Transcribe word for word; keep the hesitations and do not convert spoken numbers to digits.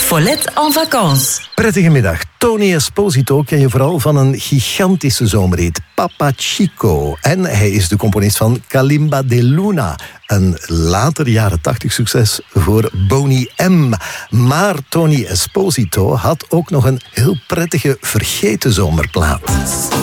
Follette en vacances. Prettige middag. Tony Esposito ken je vooral van een gigantische zomerhit, Papa Chico. En hij is de componist van Kalimba de Luna, een later jaren tachtig succes voor Boney M. Maar Tony Esposito had ook nog een heel prettige vergeten zomerplaat.